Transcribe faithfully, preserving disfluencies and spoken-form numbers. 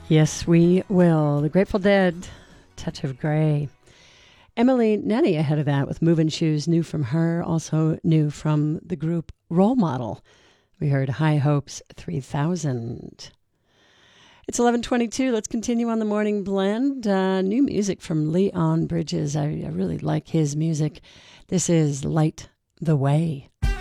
Yes, we will. The Grateful Dead, Touch of Grey. Emily Nenny ahead of that with Moving Shoes, new from her, also new from the group Role Model. We heard High Hopes three thousand. It's eleven twenty-two. Let's continue on the morning blend. Uh, new music from Leon Bridges. I, I really like his music. This is Light the Way.